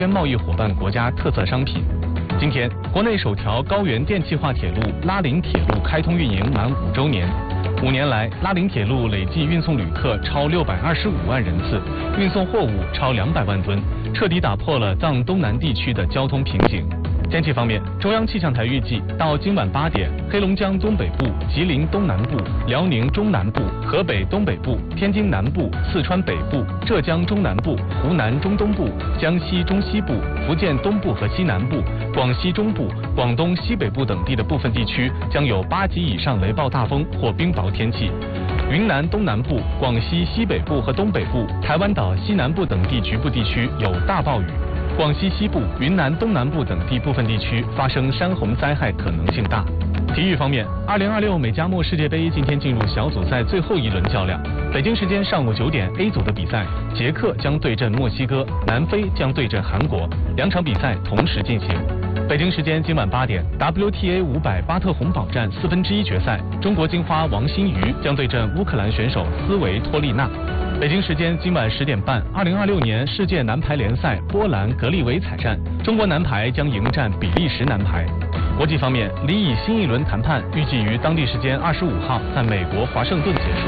贸易伙伴国家特色商品。今天，国内首条高原电气化铁路拉林铁路开通运营满5周年。5年来，拉林铁路累计运送旅客超625万人次，运送货物超200万吨，彻底打破了藏东南地区的交通瓶颈。天气方面，中央气象台预计到今晚8点，黑龙江东北部、吉林东南部、辽宁中南部、河北东北部、天津南部、四川北部、浙江中南部、湖南中东部、江西中西部、福建东部和西南部、广西中部、广东西北部等地的部分地区将有8级以上雷暴大风或冰雹天气。云南东南部、广西西北部和东北部、台湾岛西南部等地局部地区有大暴雨。广西西部、云南东南部等地部分地区发生山洪灾害可能性大。体育方面，2026美加墨世界杯今天进入小组赛最后一轮较量。北京时间上午9点 ，A 组的比赛，捷克将对阵墨西哥，南非将对阵韩国，2场比赛同时进行。北京时间今晚8点 ，WTA 500巴特洪堡站1/4决赛，中国金花王欣瑜将对阵乌克兰选手斯维托利娜。北京时间今晚10点半，2026年世界男排联赛波兰格利维采战，中国男排将迎战比利时男排。国际方面，离异新一轮谈判预计于当地时间25号在美国华盛顿结束。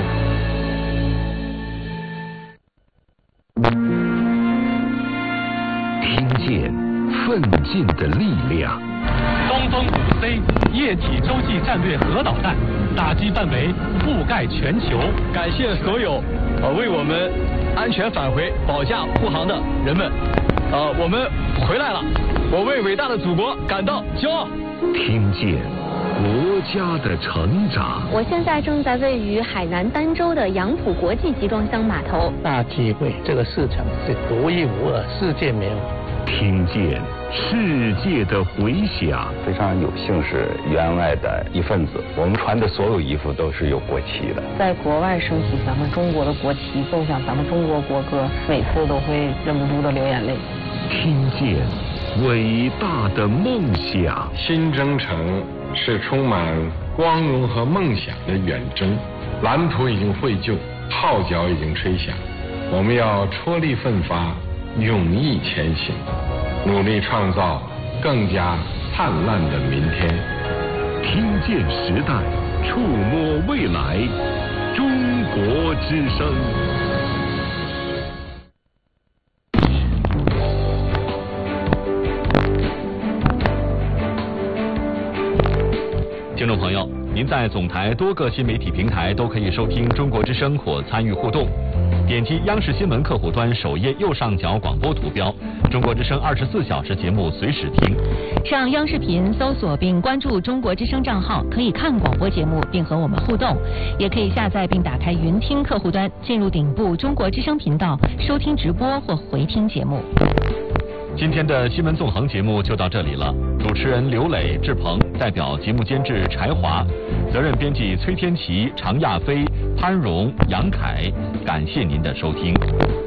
听见奋进的力量。 东风5C 液体洲际战略核导弹，打击范围覆盖全球。 感谢所有为我们安全返回保驾护航的人们。我们回来了，我为伟大的祖国感到骄傲。 听见国家的成长。 我现在正在位于海南儋州的杨浦国际集装箱码头。 大机会，这个市场是独一无二，世界没有。 听见世界的回响。 非常有幸是员外的一份子，我们穿的所有衣服都是有国旗的。 在国外升起咱们中国的国旗，奏响咱们中国国歌，每次都会忍不住的流眼泪。 听见伟大的梦想。 新征程是充满光荣和梦想的远征，蓝图已经绘就，号角已经吹响，我们要踔厉奋发，勇毅前行，努力创造更加灿烂的明天。 听见时代，触摸未来，中国之声。 听众朋友，您在总台多个新媒体平台都可以收听中国之声或参与互动。点击央视新闻客户端首页右上角广播图标，中国之声24小时节目随时听。 上央视频搜索并关注中国之声账号，可以看广播节目并和我们互动，也可以下载并打开云听客户端，进入顶部中国之声频道收听直播或回听节目。 今天的新闻纵横节目就到这里了，主持人刘磊、志鹏，代表节目监制柴华，责任编辑崔天琪、常亚飞、潘荣、杨凯，感谢您的收听。